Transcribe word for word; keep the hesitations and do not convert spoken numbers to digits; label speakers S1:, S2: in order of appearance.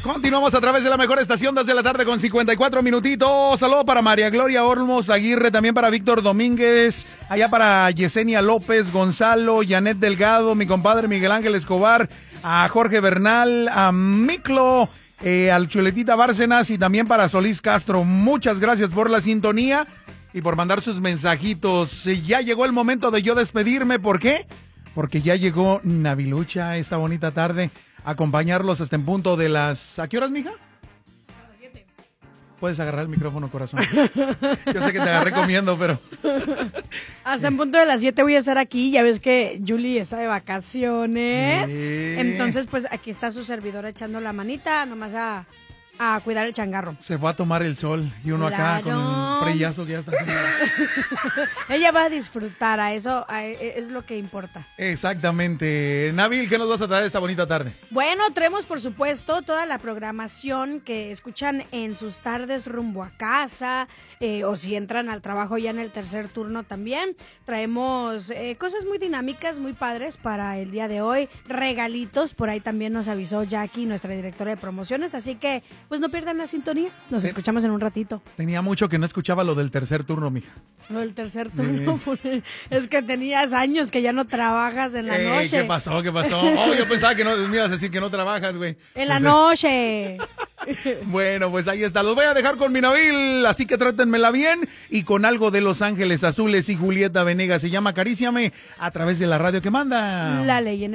S1: Continuamos a través de la mejor estación, dos de la tarde con cincuenta y cuatro minutitos. Saludo para María Gloria Olmos Aguirre, también para Víctor Domínguez, allá para Yesenia López, Gonzalo, Janet Delgado, mi compadre Miguel Ángel Escobar, a Jorge Bernal, a Miclo, eh, al Chuletita Bárcenas y también para Solís Castro. Muchas gracias por la sintonía y por mandar sus mensajitos. Ya llegó el momento de yo despedirme. ¿Por qué? Porque ya llegó Navilucha esta bonita tarde a acompañarlos hasta en punto de las... ¿A qué horas, mija?
S2: A las siete.
S1: Puedes agarrar el micrófono, corazón. Yo sé que te agarré comiendo, pero...
S2: Hasta en punto de las siete voy a estar aquí. Ya ves que Julie está de vacaciones.
S1: Sí.
S2: Entonces, pues aquí está su servidora echando la manita, nomás a, a cuidar el changarro.
S1: Se fue a tomar el sol y uno acá con
S2: Claro.
S1: el freyazo que ya está haciendo.
S2: Ella va a disfrutar, a eso a- es lo que importa.
S1: Exactamente. Nabil, ¿qué nos vas a traer esta bonita tarde?
S2: Bueno, traemos por supuesto toda la programación que escuchan en sus tardes rumbo a casa, eh, o si entran al trabajo ya en el tercer turno también. Traemos eh, cosas muy dinámicas, muy padres para el día de hoy, regalitos, por ahí también nos avisó Jackie, nuestra directora de promociones, así que pues no pierdan la sintonía, nos
S1: Sí.
S2: escuchamos en un ratito.
S1: Tenía mucho que no escuchaba lo del tercer turno, mija.
S2: Lo del tercer turno, es que tenías años que ya no trabajas en la
S1: Ey,
S2: noche.
S1: ¿qué pasó? ¿Qué pasó? Oh, yo pensaba que no me ibas a decir que no trabajas, güey.
S2: En la
S1: O sea,
S2: noche.
S1: Bueno, pues ahí está. Los voy a dejar con mi Nabil, así que trátenmela bien y con algo de Los Ángeles Azules y Julieta Venegas. Se llama Acaríciame a través de la radio que manda.
S2: La ley en